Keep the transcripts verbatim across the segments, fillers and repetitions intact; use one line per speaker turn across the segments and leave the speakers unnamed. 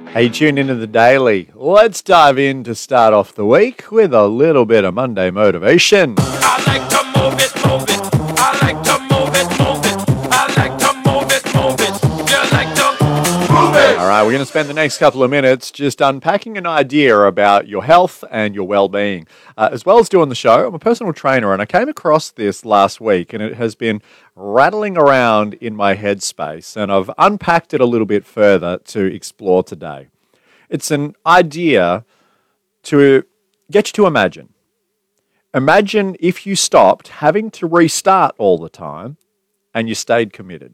Hey, tune into the Daily. Let's dive in to start off the week with a little bit of Monday motivation.
I like to move it, move it. I like to move it, move it. I like to move it, move it. You like to move it.
All right, we're going to spend the next couple of minutes just unpacking an idea about your health and your well-being. Uh, as well as doing the show, I'm a personal trainer, and I came across this last week, and it has been rattling around in my headspace, and I've unpacked it a little bit further to explore today. It's an idea to get you to imagine. Imagine if you stopped having to restart all the time and you stayed committed.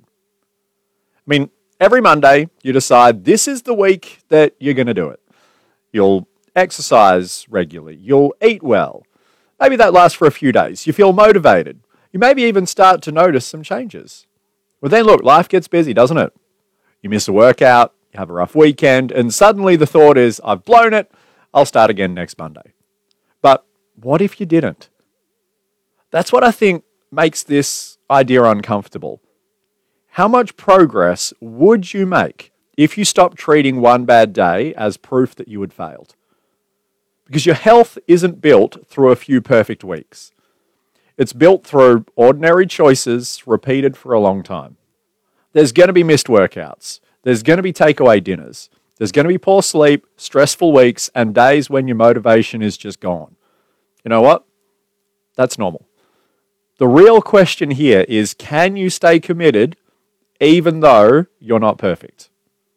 I mean, every Monday you decide this is the week that you're going to do it. You'll exercise regularly. You'll eat well. Maybe that lasts for a few days. You feel motivated. You maybe even start to notice some changes. Well, then look, life gets busy, doesn't it? You miss a workout, you have a rough weekend, and suddenly the thought is, I've blown it, I'll start again next Monday. But what if you didn't? That's what I think makes this idea uncomfortable. How much progress would you make if you stopped treating one bad day as proof that you had failed? Because your health isn't built through a few perfect weeks. It's built through ordinary choices repeated for a long time. There's going to be missed workouts. There's going to be takeaway dinners. There's going to be poor sleep, stressful weeks, and days when your motivation is just gone. You know what? That's normal. The real question here is, can you stay committed even though you're not perfect?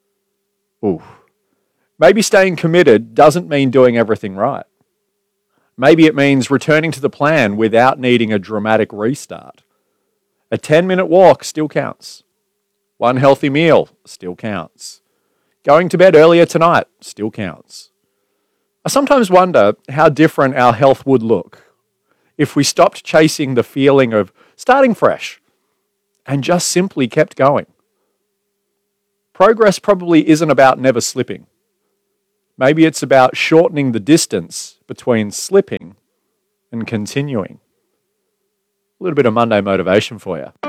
Ooh. Maybe staying committed doesn't mean doing everything right. Maybe it means returning to the plan without needing a dramatic restart. A ten-minute walk still counts. One healthy meal still counts. Going to bed earlier tonight still counts. I sometimes wonder how different our health would look if we stopped chasing the feeling of starting fresh and just simply kept going. Progress probably isn't about never slipping. Maybe it's about shortening the distance between slipping and continuing. A little bit of Monday motivation for you.